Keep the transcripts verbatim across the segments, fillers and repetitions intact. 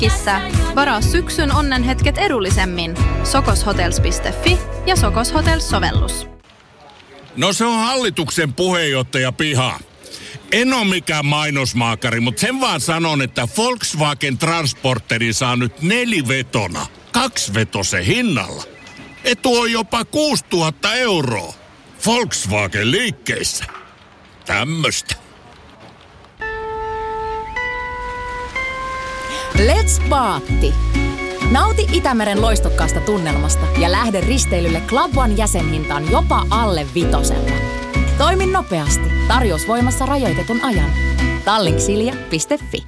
Mökissä. Varaa syksyn onnenhetket edullisemmin. sokoshotels piste fi ja Sokos Hotels-sovellus. No se on hallituksen puheenjohtaja piha. En ole mikään mainosmaakari, mutta sen vaan sanon, että Volkswagen Transporteri saa nyt nelivetona, kaksivetosen hinnalla. Etu on jopa kuusituhatta euroa. Volkswagen liikkeissä. Tämmöstä. Let's Paatti! Nauti Itämeren loistokkaasta tunnelmasta ja lähde risteilylle Club One jäsenhintaan jopa alle vitosella. Toimi nopeasti. Tarjous voimassa rajoitetun ajan. Tallink.silja piste fi.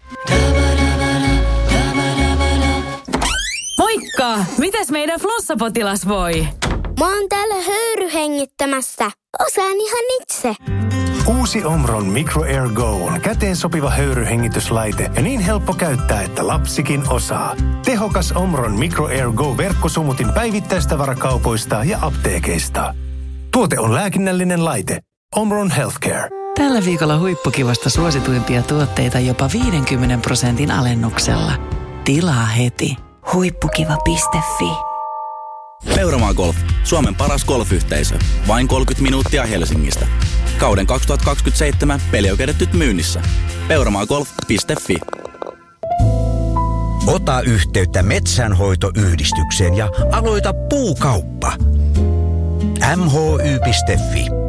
Moikka! Mites meidän flossapotilas voi? Mä oon täällä höyryhengittämässä. Osaan ihan itse. Uusi Omron Micro Air Go on käteen sopiva höyryhengityslaite ja niin helppo käyttää, että lapsikin osaa. Tehokas Omron Micro Air Go -verkkosumutin päivittäistavarakaupoista ja apteekeista. Tuote on lääkinnällinen laite. Omron Healthcare. Tällä viikolla huippukivasta suosituimpia tuotteita jopa viidenkymmenen prosentin alennuksella. Tilaa heti. Huippukiva piste fi. Peuramaa Golf. Suomen paras golfyhteisö. Vain kolmekymmentä minuuttia Helsingistä. Kauden kaksituhattakaksikymmentäseitsemän pelioikeudet nyt myynnissä. peuramaagolf piste fi. Ota yhteyttä Metsänhoitoyhdistykseen ja aloita puukauppa. M H Y piste fi